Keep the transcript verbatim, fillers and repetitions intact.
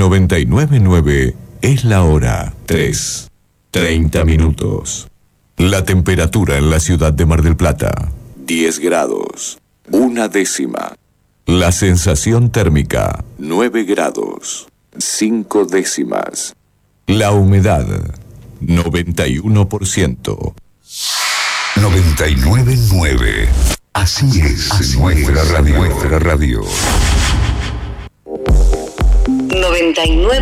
noventa y nueve punto nueve es la hora tres, treinta minutos. La temperatura en la ciudad de Mar del Plata, diez grados, una décima. La sensación térmica, nueve grados, cinco décimas. La humedad, noventa y uno por ciento. noventa y nueve punto nueve. Así es, Así nuestra, es radio. nuestra radio. noventa y nueve